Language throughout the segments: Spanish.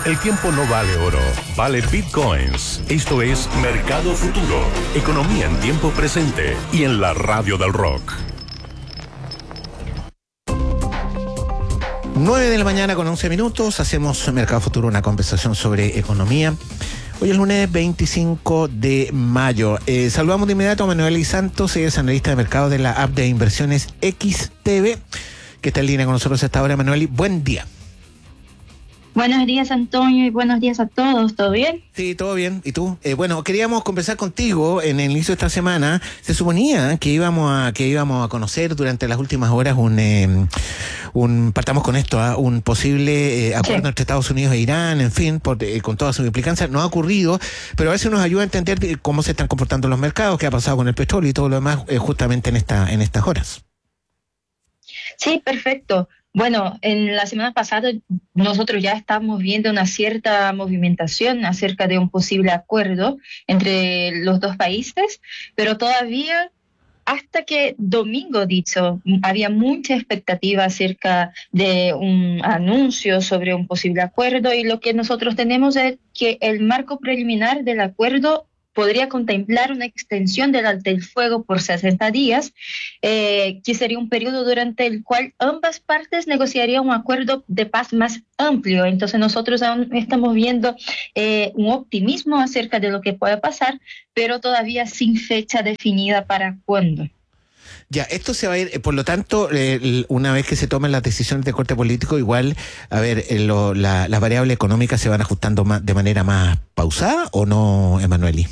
El tiempo no vale oro, vale bitcoins. Esto es Mercado Futuro, economía en tiempo presente y en la radio del rock. 9:11 a.m, hacemos Mercado Futuro, una conversación sobre economía. Hoy es lunes 25 de mayo. Saludamos de inmediato a Manuel Santos, ella es analista de mercado de la app de inversiones XTB, que está en línea con nosotros a esta hora. Manuel, buen día. Buenos días, Antonio, y buenos días a todos. ¿Todo bien? Sí, todo bien. ¿Y tú? Bueno, queríamos conversar contigo en el inicio de esta semana. Se suponía que íbamos a conocer durante las últimas horas partamos con esto, un posible acuerdo entre Estados Unidos e Irán, en fin, con toda su implicancia. No ha ocurrido, pero a veces nos ayuda a entender cómo se están comportando los mercados, qué ha pasado con el petróleo y todo lo demás, justamente en estas horas. Sí, perfecto. Bueno, en la semana pasada nosotros ya estamos viendo una cierta movimentación acerca de un posible acuerdo entre los dos países, pero todavía hasta que domingo, dicho, había mucha expectativa acerca de un anuncio sobre un posible acuerdo, y lo que nosotros tenemos es que el marco preliminar del acuerdo podría contemplar una extensión del alto el fuego por 60 días, que sería un periodo durante el cual ambas partes negociarían un acuerdo de paz más amplio. Entonces nosotros aún estamos viendo un optimismo acerca de lo que puede pasar, pero todavía sin fecha definida para cuándo. Ya, esto se va a ir, por lo tanto, una vez que se tomen las decisiones de corte político, igual, las variables económicas se van ajustando de manera más pausada, ¿o no, Emanueli?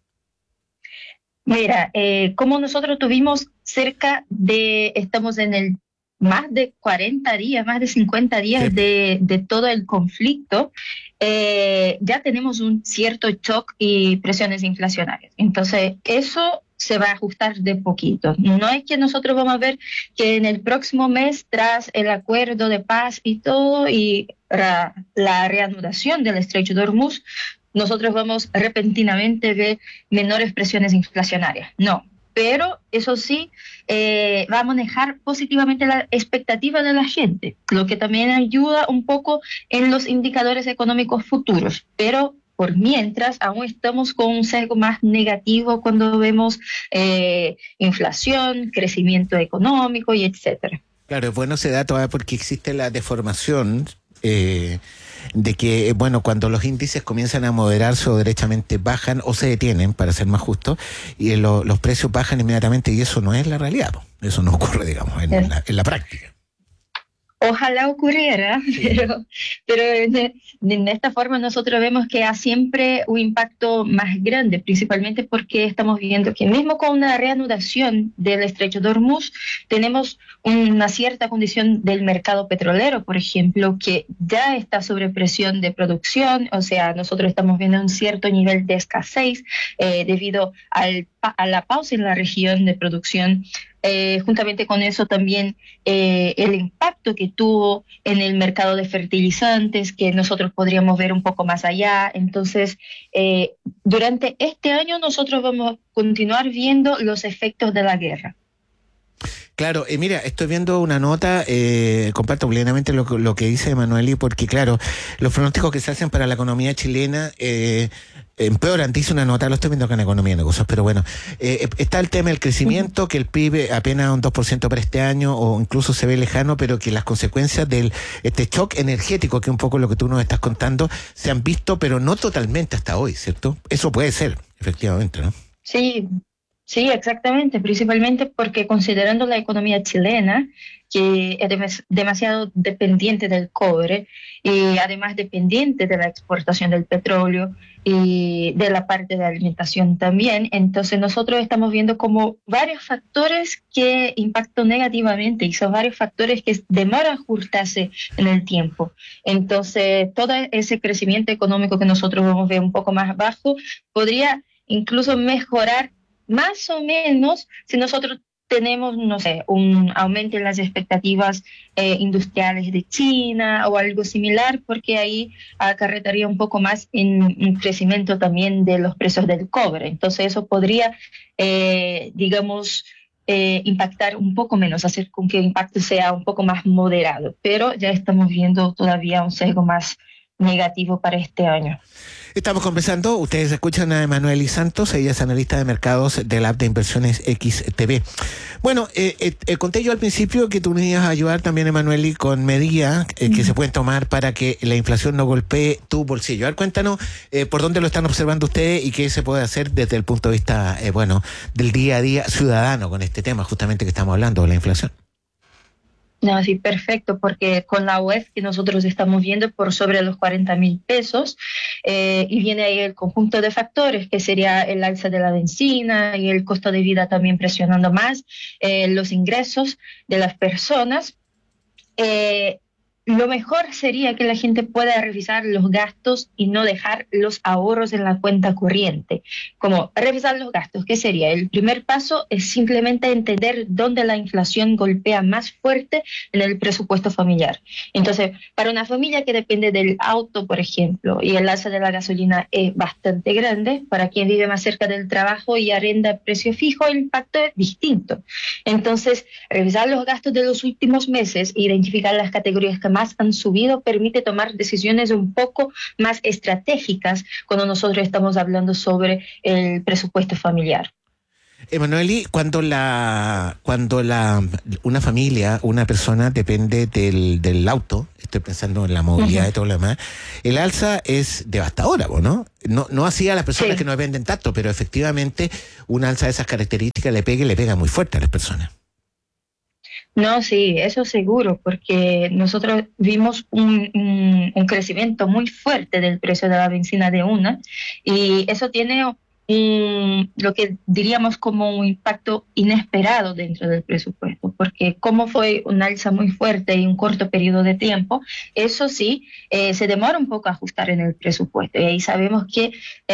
Mira, como nosotros tuvimos estamos en el más de 40 días, más de 50 días sí, de todo el conflicto, ya tenemos un cierto shock y presiones inflacionarias. Entonces, eso se va a ajustar de poquito. No es que nosotros vamos a ver que en el próximo mes, tras el acuerdo de paz y todo, y la reanudación del Estrecho de Hormuz, nosotros vamos repentinamente a ver menores presiones inflacionarias. No, pero eso sí, va a manejar positivamente la expectativa de la gente, lo que también ayuda un poco en los indicadores económicos futuros. Pero por mientras, aún estamos con un sesgo más negativo cuando vemos inflación, crecimiento económico y etcétera. Claro, es bueno ese dato porque existe la deformación de que, cuando los índices comienzan a moderarse o derechamente bajan o se detienen, para ser más justo, y los precios bajan inmediatamente, y eso no es la realidad, eso no ocurre, digamos, en la práctica. Ojalá ocurriera, sí. pero en esta forma nosotros vemos que hay siempre un impacto más grande, principalmente porque estamos viendo que mismo con una reanudación del Estrecho de Hormuz, tenemos una cierta condición del mercado petrolero, por ejemplo, que ya está sobre presión de producción. O sea, nosotros estamos viendo un cierto nivel de escasez debido a la pausa en la región de producción. Juntamente con eso también el impacto que tuvo en el mercado de fertilizantes, que nosotros podríamos ver un poco más allá. Entonces, durante este año nosotros vamos a continuar viendo los efectos de la guerra. Claro, mira, estoy viendo una nota, comparto plenamente lo que dice Emanueli, porque claro, los pronósticos que se hacen para la economía chilena empeoran. Dice una nota, lo estoy viendo acá en Economía y Negocios, pero bueno, está el tema del crecimiento, que el PIB apenas un 2% para este año, o incluso se ve lejano, pero que las consecuencias de este shock energético, que es un poco lo que tú nos estás contando, se han visto, pero no totalmente hasta hoy, ¿cierto? Eso puede ser, efectivamente, ¿no? Sí, exactamente, principalmente porque considerando la economía chilena, que es demasiado dependiente del cobre y además dependiente de la exportación del petróleo y de la parte de alimentación también, entonces nosotros estamos viendo como varios factores que impactan negativamente, y son varios factores que demoran ajustarse en el tiempo. Entonces, todo ese crecimiento económico que nosotros vamos a ver un poco más bajo podría incluso mejorar más o menos si nosotros tenemos, no sé, un aumento en las expectativas industriales de China o algo similar, porque ahí acarretaría un poco más en un crecimiento también de los precios del cobre. Entonces eso podría, impactar un poco menos, hacer con que el impacto sea un poco más moderado, pero ya estamos viendo todavía un sesgo más negativo para este año. Estamos conversando, ustedes escuchan a Emanuely Santos, ella es analista de mercados del app de inversiones XTB. Bueno, conté yo al principio que tú me ibas a ayudar también, Emanuely, con medidas que se pueden tomar para que la inflación no golpee tu bolsillo. A ver, cuéntanos por dónde lo están observando ustedes y qué se puede hacer desde el punto de vista, del día a día ciudadano con este tema justamente que estamos hablando, de la inflación. No, sí, perfecto, porque con la UEF que nosotros estamos viendo por sobre los 40.000 pesos, y viene ahí el conjunto de factores, que sería el alza de la benzina y el costo de vida también presionando más los ingresos de las personas. Lo mejor sería que la gente pueda revisar los gastos y no dejar los ahorros en la cuenta corriente. Como revisar los gastos, ¿qué sería? El primer paso es simplemente entender dónde la inflación golpea más fuerte en el presupuesto familiar. Entonces, para una familia que depende del auto, por ejemplo, y el alza de la gasolina es bastante grande, para quien vive más cerca del trabajo y arrenda a precio fijo, el impacto es distinto. Entonces, revisar los gastos de los últimos meses e identificar las categorías que más han subido permite tomar decisiones un poco más estratégicas cuando nosotros estamos hablando sobre el presupuesto familiar. Emanuely, cuando una familia, una persona depende del auto, estoy pensando en la movilidad y todo lo demás, el alza es devastadora, ¿no? No así a las personas que no dependen tanto, pero efectivamente una alza de esas características le pega muy fuerte a las personas. No, sí, eso seguro, porque nosotros vimos un crecimiento muy fuerte del precio de la benzina de una, y eso tiene lo que diríamos como un impacto inesperado dentro del presupuesto, porque como fue una alza muy fuerte y un corto periodo de tiempo, eso sí, se demora un poco a ajustar en el presupuesto, y ahí sabemos que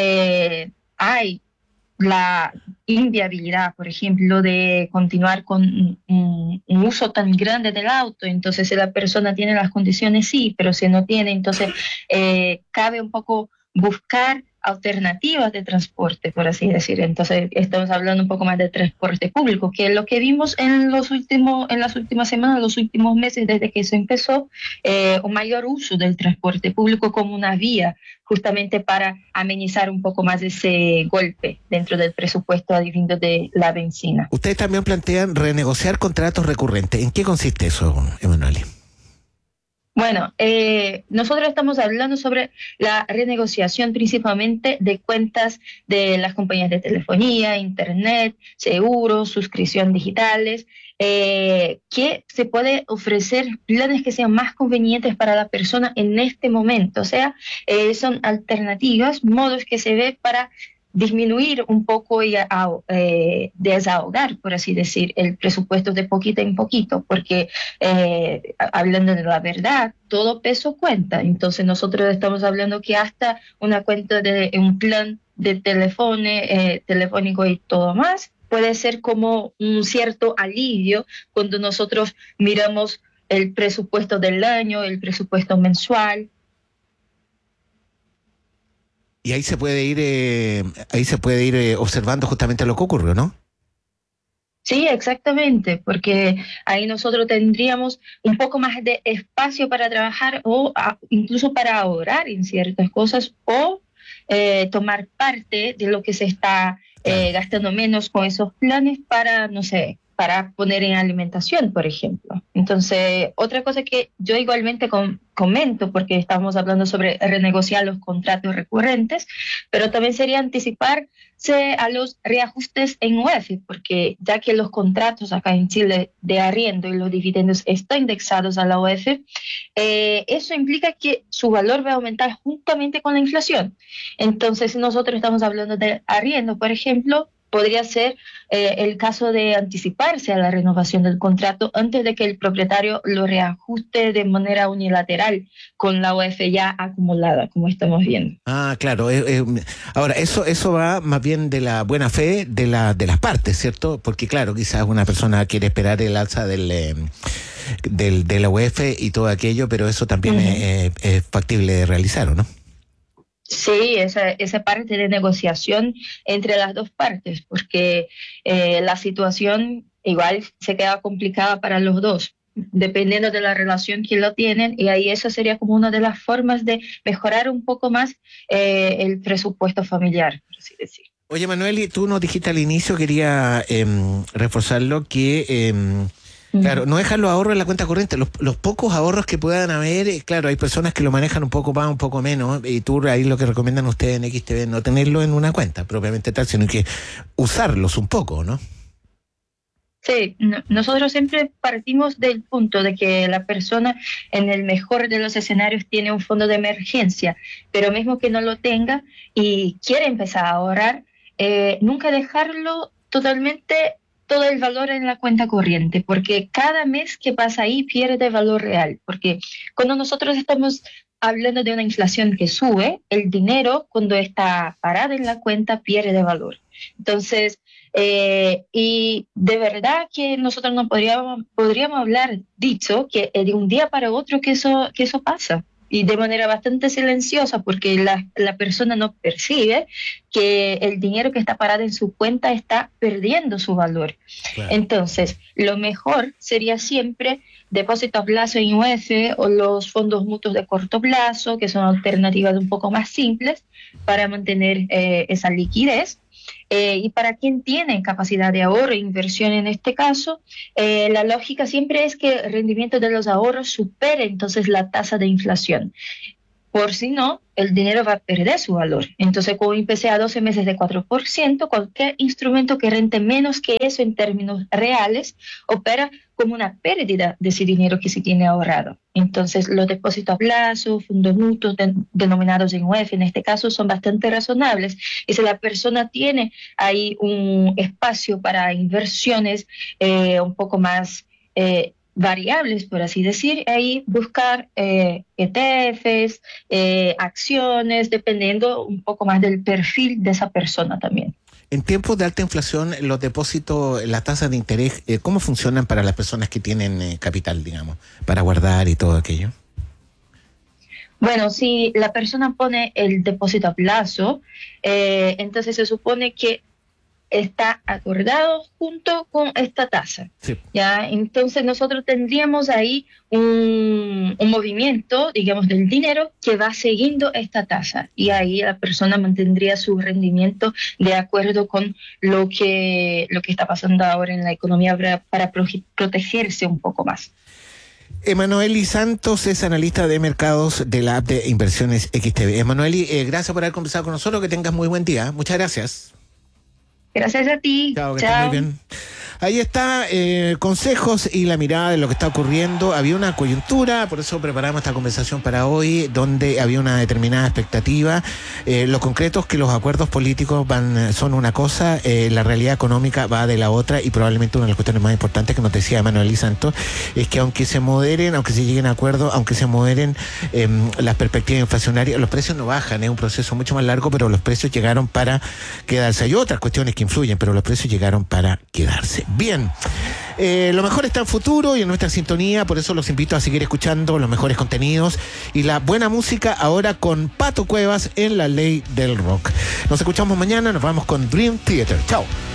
hay la inviabilidad, por ejemplo, de continuar con un uso tan grande del auto. Entonces, si la persona tiene las condiciones, sí, pero si no tiene, entonces cabe un poco buscar alternativas de transporte, por así decir. Entonces, estamos hablando un poco más de transporte público, que es lo que vimos en las últimas semanas, los últimos meses, desde que se empezó, un mayor uso del transporte público como una vía justamente para amenizar un poco más ese golpe dentro del presupuesto adivino de la benzina. Ustedes también plantean renegociar contratos recurrentes. ¿En qué consiste eso, Emanuely? Bueno, nosotros estamos hablando sobre la renegociación principalmente de cuentas de las compañías de telefonía, internet, seguros, suscripción digitales, que se puede ofrecer planes que sean más convenientes para la persona en este momento. O sea, son alternativas, modos que se ve para disminuir un poco y desahogar, por así decir, el presupuesto de poquito en poquito, porque hablando de la verdad, todo peso cuenta. Entonces nosotros estamos hablando que hasta una cuenta de un plan de telefónico y todo más puede ser como un cierto alivio cuando nosotros miramos el presupuesto del año, el presupuesto mensual. Y ahí se puede ir observando justamente lo que ocurre, ¿no? Sí, exactamente, porque ahí nosotros tendríamos un poco más de espacio para trabajar o incluso para ahorrar en ciertas cosas o tomar parte de lo que se está gastando menos con esos planes para, no sé, para poner en alimentación, por ejemplo. Entonces, otra cosa que yo igualmente comento, porque estamos hablando sobre renegociar los contratos recurrentes, pero también sería anticiparse a los reajustes en UEF, porque ya que los contratos acá en Chile de arriendo y los dividendos están indexados a la UEF, eso implica que su valor va a aumentar juntamente con la inflación. Entonces, si nosotros estamos hablando de arriendo, por ejemplo, podría ser el caso de anticiparse a la renovación del contrato antes de que el propietario lo reajuste de manera unilateral con la UEF ya acumulada, como estamos viendo. Ah, claro. Ahora, eso va más bien de la buena fe de las partes, ¿cierto? Porque, claro, quizás una persona quiere esperar el alza de la UEF y todo aquello, pero eso también es factible de realizar, ¿o no? Sí, esa parte de negociación entre las dos partes, porque la situación igual se queda complicada para los dos. dependiendo de la relación que lo tienen, y ahí eso sería como una de las formas de mejorar un poco más el presupuesto familiar, por así decir. Oye, Manuel, tú nos dijiste al inicio, quería reforzarlo, que claro, no dejar los ahorros en la cuenta corriente, los pocos ahorros que puedan haber, claro, hay personas que lo manejan un poco más, un poco menos, y tú ahí lo que recomiendan ustedes en XTV, no tenerlo en una cuenta propiamente tal, sino que usarlos un poco, ¿no? Sí, nosotros siempre partimos del punto de que la persona en el mejor de los escenarios tiene un fondo de emergencia, pero mismo que no lo tenga y quiere empezar a ahorrar, nunca dejarlo totalmente todo el valor en la cuenta corriente, porque cada mes que pasa ahí pierde valor real, porque cuando nosotros estamos hablando de una inflación que sube, el dinero cuando está parado en la cuenta pierde valor. Entonces, y de verdad que nosotros no podríamos hablar dicho que de un día para otro que eso pasa. Y de manera bastante silenciosa, porque la persona no percibe que el dinero que está parado en su cuenta está perdiendo su valor. Claro. Entonces, lo mejor sería siempre depósito a plazo en UF o los fondos mutuos de corto plazo, que son alternativas un poco más simples para mantener esa liquidez. Y para quien tiene capacidad de ahorro e inversión en este caso, la lógica siempre es que el rendimiento de los ahorros supere entonces la tasa de inflación. Por si no, el dinero va a perder su valor. Entonces, como empecé a 12 meses de 4%, cualquier instrumento que rente menos que eso en términos reales opera como una pérdida de ese dinero que se tiene ahorrado. Entonces, los depósitos a plazo, fondos mutuos denominados en UEF, en este caso, son bastante razonables. Y si la persona tiene ahí un espacio para inversiones un poco más variables, por así decir, ahí buscar ETFs, acciones, dependiendo un poco más del perfil de esa persona también. En tiempos de alta inflación, los depósitos, las tasas de interés, ¿cómo funcionan para las personas que tienen capital, digamos, para guardar y todo aquello? Bueno, si la persona pone el depósito a plazo, entonces se supone que está acordado junto con esta tasa. Sí. ¿Ya? Entonces nosotros tendríamos ahí un movimiento, digamos, del dinero que va siguiendo esta tasa, y ahí la persona mantendría su rendimiento de acuerdo con lo que está pasando ahora en la economía para protegerse un poco más. Emanueli Santos es analista de mercados de la app de Inversiones XTV. Emanueli, gracias por haber conversado con nosotros, que tengas muy buen día. Muchas gracias. Gracias a ti. Chao, que estés muy bien. Ahí está, consejos y la mirada de lo que está ocurriendo. Había una coyuntura, por eso preparamos esta conversación para hoy, donde había una determinada expectativa. Lo concreto es que los acuerdos políticos son una cosa, la realidad económica va de la otra, y probablemente una de las cuestiones más importantes que nos decía Emanuel Santos es que aunque se moderen, aunque se lleguen a acuerdos, aunque se moderen las perspectivas inflacionarias, los precios no bajan. Es un proceso mucho más largo, pero los precios llegaron para quedarse. Hay otras cuestiones que influyen, pero los precios llegaron para quedarse. Bien, lo mejor está en futuro y en nuestra sintonía, por eso los invito a seguir escuchando los mejores contenidos y la buena música ahora con Pato Cuevas en La Ley del Rock. Nos escuchamos mañana, nos vamos con Dream Theater. Chao.